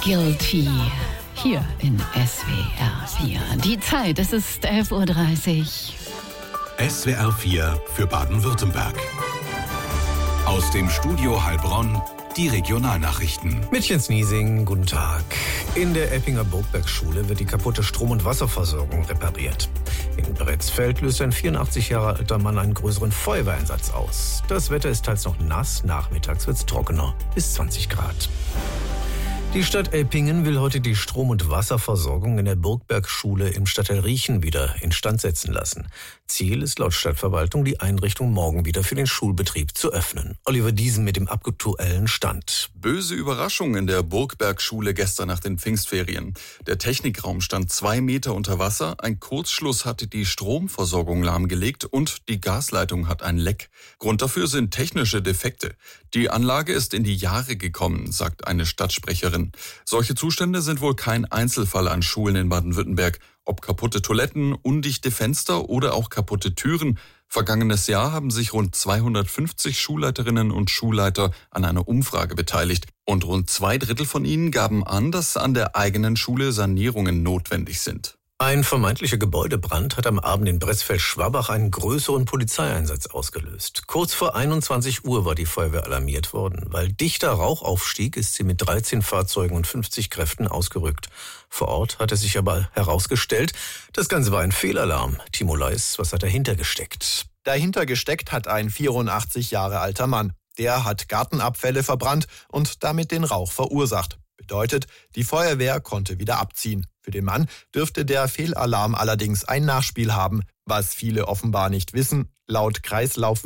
Guilty. Hier in SWR 4. Die Zeit, es ist 11.30 Uhr. SWR 4 für Baden-Württemberg. Aus dem Studio Heilbronn die Regionalnachrichten. Mit Jens Niesing, guten Tag. In der Eppinger Burgbergschule wird die kaputte Strom- und Wasserversorgung repariert. In Bretzfeld löst ein 84 Jahre alter Mann einen größeren Feuerwehreinsatz aus. Das Wetter ist teils noch nass, nachmittags wird es trockener, bis 20 Grad. Die Stadt Eppingen will heute die Strom- und Wasserversorgung in der Burgbergschule im Stadtteil Riechen wieder instand setzen lassen. Ziel ist laut Stadtverwaltung, die Einrichtung morgen wieder für den Schulbetrieb zu öffnen. Oliver Diesen mit dem aktuellen Stand. Böse Überraschung in der Burgbergschule gestern nach den Pfingstferien. Der Technikraum stand 2 Meter unter Wasser, ein Kurzschluss hatte die Stromversorgung lahmgelegt und die Gasleitung hat ein Leck. Grund dafür sind technische Defekte. Die Anlage ist in die Jahre gekommen, sagt eine Stadtsprecherin. Solche Zustände sind wohl kein Einzelfall an Schulen in Baden-Württemberg. Ob kaputte Toiletten, undichte Fenster oder auch kaputte Türen. Vergangenes Jahr haben sich rund 250 Schulleiterinnen und Schulleiter an einer Umfrage beteiligt. Und rund 2/3 von ihnen gaben an, dass an der eigenen Schule Sanierungen notwendig sind. Ein vermeintlicher Gebäudebrand hat am Abend in Bretzfeld-Schwabach einen größeren Polizeieinsatz ausgelöst. Kurz vor 21 Uhr war die Feuerwehr alarmiert worden. Weil dichter Rauch aufstieg, ist sie mit 13 Fahrzeugen und 50 Kräften ausgerückt. Vor Ort hat es sich aber herausgestellt, das Ganze war ein Fehlalarm. Timo Leis, was hat dahinter gesteckt? Dahinter gesteckt hat ein 84 Jahre alter Mann. Der hat Gartenabfälle verbrannt und damit den Rauch verursacht. Bedeutet, die Feuerwehr konnte wieder abziehen. Für den Mann dürfte der Fehlalarm allerdings ein Nachspiel haben, was viele offenbar nicht wissen. Laut Kreislauf